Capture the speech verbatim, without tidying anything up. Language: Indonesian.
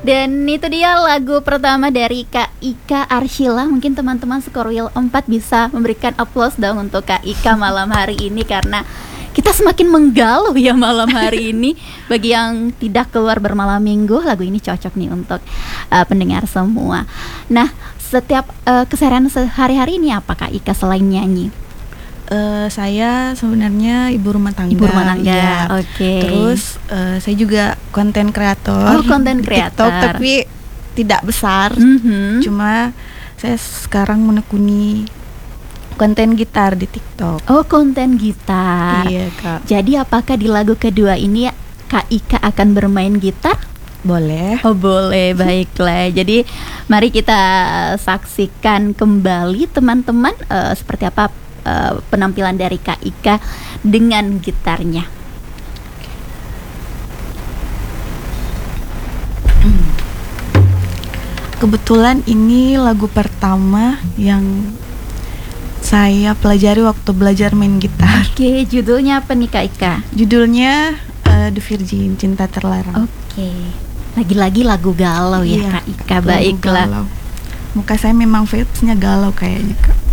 Dan itu dia lagu pertama dari Kak Ika Arshila. Mungkin teman-teman Skorwil empat bisa memberikan aplaus dong untuk Kak Ika malam hari ini, karena kita semakin menggalau ya malam hari ini. Bagi yang tidak keluar bermalam minggu, lagu ini cocok nih untuk uh, pendengar semua. Nah, setiap uh, keseharian sehari-hari ini apa Kak Ika selain nyanyi? Uh, saya sebenarnya ibu rumah tangga. Ibu rumah tangga, ya. oke. Okay. Terus uh, saya juga konten kreator. Oh, konten kreator. Tapi tidak besar. Mm-hmm. Cuma saya sekarang menekuni konten gitar di TikTok. Oh, konten gitar. Iya, Kak. Jadi apakah di lagu kedua ini Kak Ika akan bermain gitar? Boleh. Oh, boleh. Baiklah. Jadi mari kita saksikan kembali teman-teman uh, seperti apa Uh, penampilan dari Kak Ika dengan gitarnya. Kebetulan ini lagu pertama yang saya pelajari waktu belajar main gitar. Oke, judulnya apa nih Kak Ika? Judulnya uh, The Virgin, Cinta Terlarang. Oke, lagi-lagi lagu galau ya, iya, Kak Ika. Baiklah. Muka saya memang vibes-nya galau kayaknya, Kak.